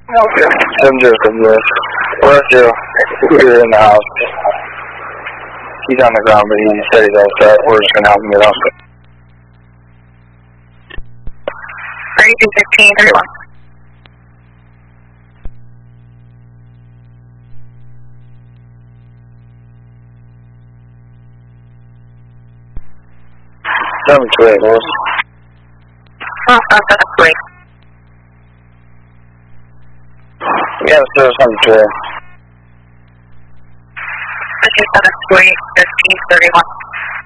Okay. 7070. Where's you? You're in the house. He's on the ground, but he said he's all set. We're just going to help him get up. 3215, 31. Lewis. Oh, that's great. Yeah, so 72. 1531.